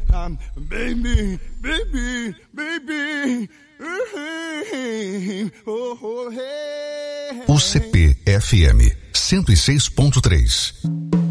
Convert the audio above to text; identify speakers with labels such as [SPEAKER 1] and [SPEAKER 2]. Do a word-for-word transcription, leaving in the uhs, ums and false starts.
[SPEAKER 1] um, baby, baby, baby.
[SPEAKER 2] O C P F M cento e seis ponto três.